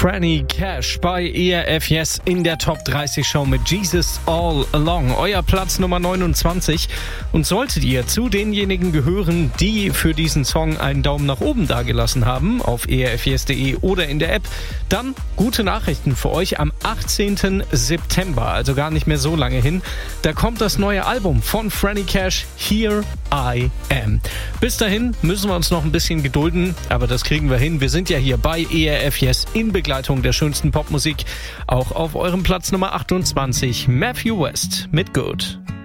Franny Cash bei ERF Yes in der Top 30 Show mit Jesus All Along. Euer Platz Nummer 29. Und solltet ihr zu denjenigen gehören, die für diesen Song einen Daumen nach oben dagelassen haben, auf erfyes.de oder in der App, dann gute Nachrichten für euch. Am 18. September, also gar nicht mehr so lange hin, da kommt das neue Album von Franny Cash, Here I Am. Bis dahin müssen wir uns noch ein bisschen gedulden, aber das kriegen wir hin. Wir sind ja hier bei ERF Yes in Begleitung der schönsten Popmusik. Auch auf eurem Platz Nummer 28, Matthew West mit Good.